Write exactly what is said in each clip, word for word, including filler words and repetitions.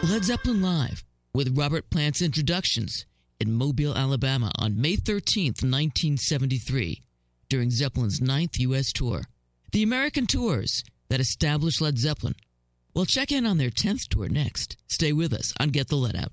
Led Zeppelin Live with Robert Plant's Introductions in Mobile, Alabama on May thirteenth, nineteen seventy-three, during Zeppelin's ninth U S tour. The American tours that established Led Zeppelin. We'll check in on their tenth tour next. Stay with us on Get the Lead Out.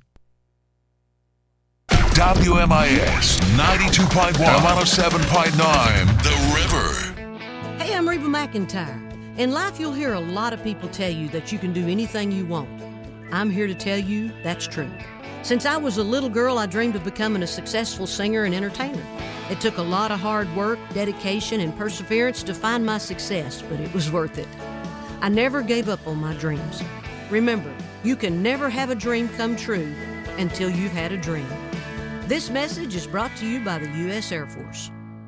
W M I S ninety-two point one and one oh seven point nine The River. Hey, I'm Reba McEntire. In life, you'll hear a lot of people tell you that you can do anything you want. I'm here to tell you that's true. Since I was a little girl, I dreamed of becoming a successful singer and entertainer. It took a lot of hard work, dedication, and perseverance to find my success, but it was worth it. I never gave up on my dreams. Remember, you can never have a dream come true until you've had a dream. This message is brought to you by the U S Air Force.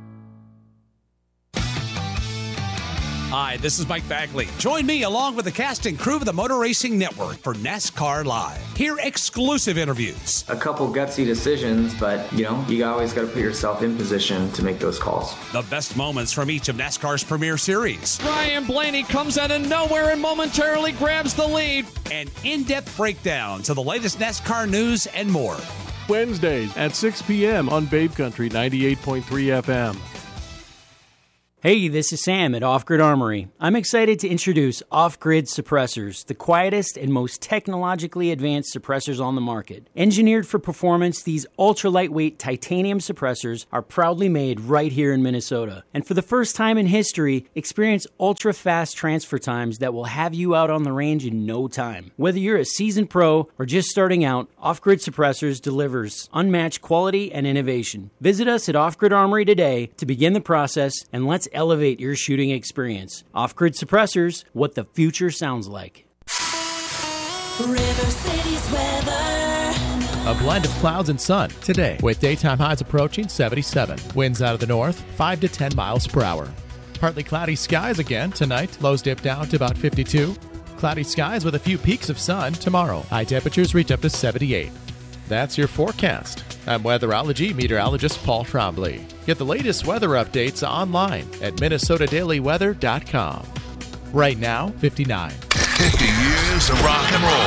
Hi, this is Mike Bagley. Join me along with the cast and crew of the Motor Racing Network for NASCAR Live. Hear exclusive interviews. A couple gutsy decisions, but, you know, you always got to put yourself in position to make those calls. The best moments from each of NASCAR's premier series. Ryan Blaney comes out of nowhere and momentarily grabs the lead. And in-depth breakdowns of the latest NASCAR news and more. Wednesdays at six p.m. on Babe Country ninety-eight point three F M. Hey, this is Sam at Off Grid Armory. I'm excited to introduce Off Grid Suppressors, the quietest and most technologically advanced suppressors on the market. Engineered for performance, these ultra-lightweight titanium suppressors are proudly made right here in Minnesota. And for the first time in history, experience ultra-fast transfer times that will have you out on the range in no time. Whether you're a seasoned pro or just starting out, Off Grid Suppressors delivers unmatched quality and innovation. Visit us at Off Grid Armory today to begin the process, and let's elevate your shooting experience. Off-Grid Suppressors, what the future sounds like. River City's weather. A blend of clouds and sun today, with daytime highs approaching seventy-seven. Winds out of the north, five to ten miles per hour. Partly cloudy skies again tonight. Lows dip down to about fifty-two. Cloudy skies with a few peaks of sun tomorrow. High temperatures reach up to seventy-eight. That's your forecast. I'm weatherology meteorologist Paul Trombley. Get the latest weather updates online at minnesota daily weather dot com. Right now, fifty-nine. fifty years of rock and roll.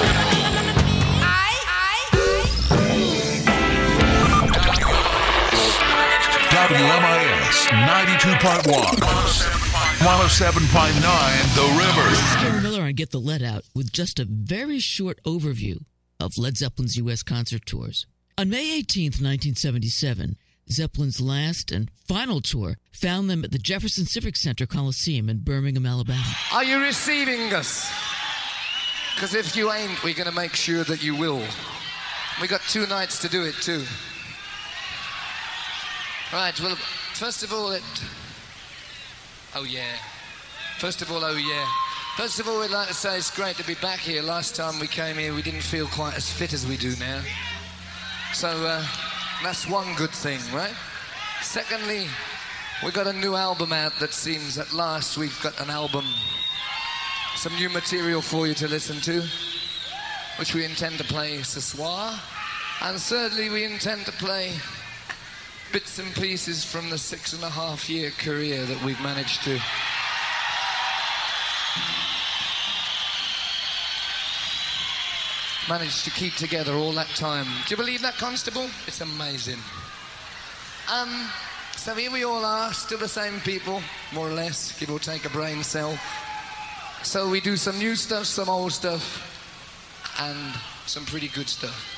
W M I S ninety-two point one, one oh seven point nine The River. This is Gary Miller on Get the Lead Out with just a very short overview of Led Zeppelin's U S concert tours. On May eighteenth, nineteen seventy-seven, Zeppelin's last and final tour found them at the Jefferson Civic Center Coliseum in Birmingham, Alabama. Are you receiving us? Because if you ain't, we're going to make sure that you will. We got two nights to do it, too. Right, well, first of all, it... Oh, yeah. First of all, oh, yeah. First of all, we'd like to say it's great to be back here. Last time we came here, we didn't feel quite as fit as we do now. So, uh, that's one good thing, right? Secondly, we got a new album out that seems at last we've got an album, some new material for you to listen to, which we intend to play ce soir. And thirdly, we intend to play bits and pieces from the six and a half year career that we've managed to managed to keep together all that time. Do you believe that, Constable? It's amazing. Um, so here we all are, still the same people, more or less, give or take a brain cell. So we do some new stuff, some old stuff, and some pretty good stuff.